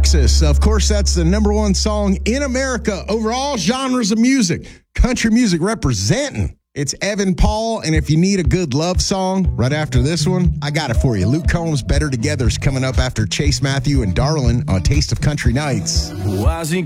Texas. Of course, that's the number one song in America over all genres of music. Country music representing. It's Evan Paul, and if you need a good love song right after this one, I got it for you. Luke Combs' Better Together is coming up after Chase Matthew and Darlin' on Taste of Country Nights. Why's he